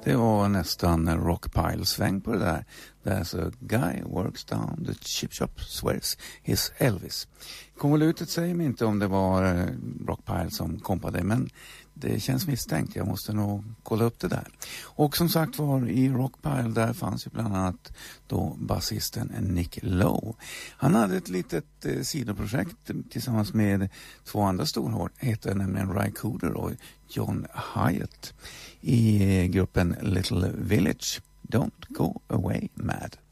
Det var nästan rockpile-sväng på det där. There's a guy works down the chip shop, swears his Elvis. Konvolutet säger mig inte om det var Rockpile som kompade, men det känns misstänkt. Jag måste nog kolla upp det där. Och som sagt var, i Rockpile där fanns ju bland annat då basisten Nick Lowe. Han hade ett litet sidoprojekt tillsammans med två andra storhår, heter nämligen Ry Cooder och John Hyatt i gruppen Little Village. Don't go away mad.